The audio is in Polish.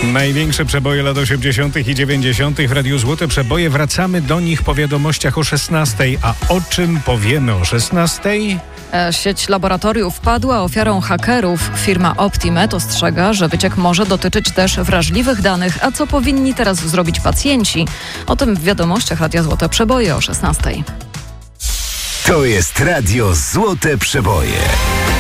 Największe przeboje lat 80. i 90. w Radiu Złote Przeboje. Wracamy do nich po wiadomościach o 16. A o czym powiemy o 16? Sieć laboratoriów padła ofiarą hakerów. Firma Optimed ostrzega, że wyciek może dotyczyć też wrażliwych danych. A co powinni teraz zrobić pacjenci? O tym w wiadomościach Radia Złote Przeboje o 16. To jest Radio Złote Przeboje.